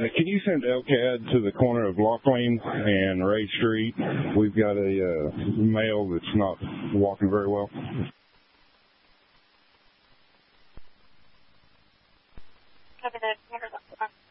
can you send LCAD to the corner of Laughlin and Ray Street? We've got a male that's not walking very well. Copy that.